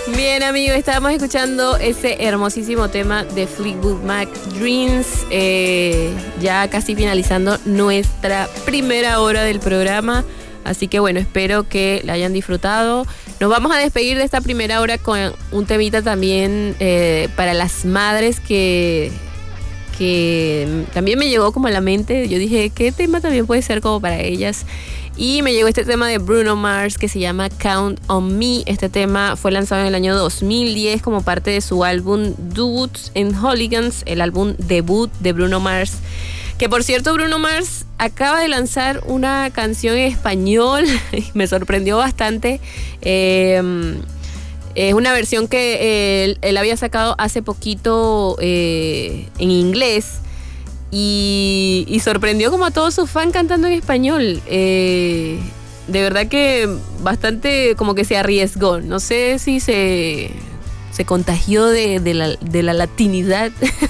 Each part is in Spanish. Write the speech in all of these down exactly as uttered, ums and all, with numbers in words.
Bien, amigos, estábamos escuchando ese hermosísimo tema de Fleetwood Mac, Dreams, eh, ya casi finalizando nuestra primera hora del programa. Así que bueno, espero que la hayan disfrutado. Nos vamos a despedir de esta primera hora con un temita también eh, para las madres que, que también me llegó como a la mente. Yo dije, ¿qué tema también puede ser como para ellas? Y me llegó este tema de Bruno Mars que se llama Count on Me. Este tema fue lanzado en el año dos mil diez como parte de su álbum Dudes and Hooligans, el álbum debut de Bruno Mars. Que por cierto, Bruno Mars acaba de lanzar una canción en español. Me sorprendió bastante. Eh, es una versión que él, él había sacado hace poquito eh, en inglés. Y, y sorprendió como a todos sus fans cantando en español. Eh, de verdad que bastante como que se arriesgó. No sé si se, se contagió de, de, la, de la latinidad.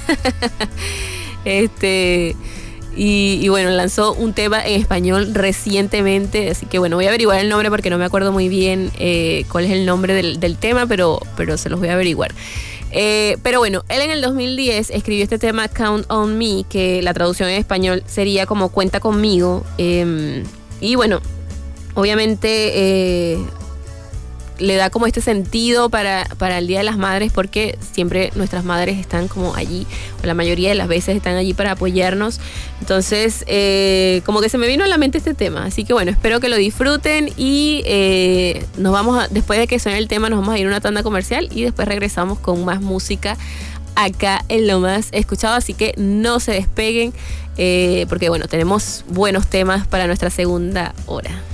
este y, y bueno, lanzó un tema en español recientemente. Así que bueno, voy a averiguar el nombre porque no me acuerdo muy bien eh, cuál es el nombre del, del tema, pero, pero se los voy a averiguar. Eh, pero bueno, él en el dos mil diez escribió este tema Count on Me, que la traducción en español sería como Cuenta conmigo. Eh, y bueno, obviamente eh, le da como este sentido para, para el Día de las Madres, porque siempre nuestras madres están como allí, o la mayoría de las veces están allí para apoyarnos. Entonces, eh, como que se me vino a la mente este tema. Así que bueno, espero que lo disfruten y eh, nos vamos a, después de que suene el tema, nos vamos a ir a una tanda comercial y después regresamos con más música acá en Lo Más Escuchado. Así que no se despeguen, eh, porque bueno, tenemos buenos temas para nuestra segunda hora.